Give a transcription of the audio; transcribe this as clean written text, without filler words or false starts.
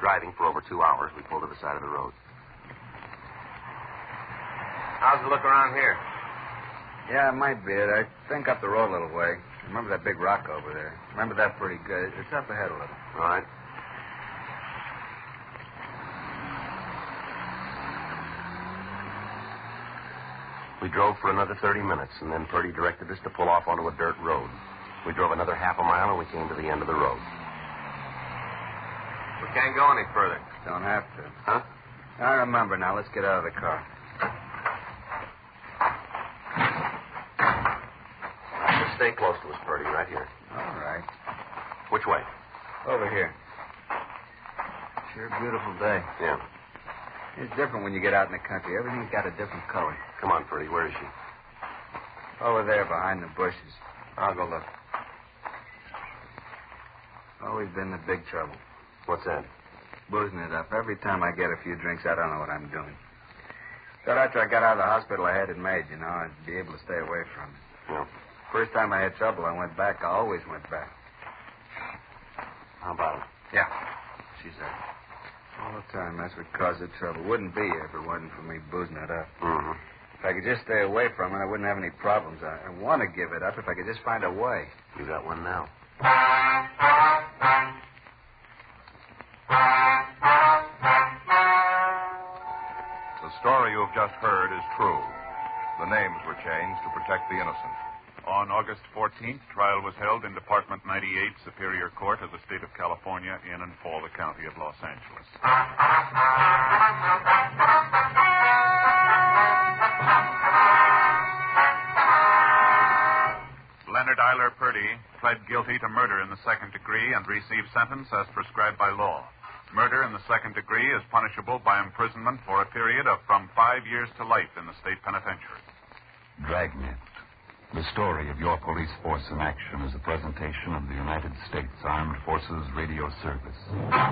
driving for over 2 hours, we pulled to the side of the road. How's it look around here? Yeah, it might be it. I think up the road a little way. Remember that big rock over there? Remember that pretty good. It's up ahead a little. All right. We drove for another 30 minutes, and then Purdy directed us to pull off onto a dirt road. We drove another half a mile, and we came to the end of the road. We can't go any further. Don't have to. Huh? I remember now. Let's get out of the car. Just stay close to us, Purdy, right here. All right. Which way? Over here. Sure beautiful day. Yeah. It's different when you get out in the country. Everything's got a different color. Come on, Purdy. Where is she? Over there behind the bushes. I'll go look. Always been the big trouble. What's that? Boozing it up. Every time I get a few drinks, I don't know what I'm doing. Thought after I got out of the hospital, I had it made, you know. I'd be able to stay away from it. Yeah. First time I had trouble, I went back. I always went back. How about it? Yeah. She's there. All the time. That's what caused the trouble. Wouldn't be if it wasn't for me boozing it up. Mm-hmm. If I could just stay away from it, I wouldn't have any problems. I want to give it up if I could just find a way. You got one now. The story you have just heard is true. The names were changed to protect the innocent. On August 14th, trial was held in Department 98, Superior Court of the State of California in and for the County of Los Angeles. Leonard Eiler Purdy pled guilty to murder in the second degree and received sentence as prescribed by law. Murder in the second degree is punishable by imprisonment for a period of from 5 years to life in the state penitentiary. Dragnet. The story of your police force in action is a presentation of the United States Armed Forces Radio Service.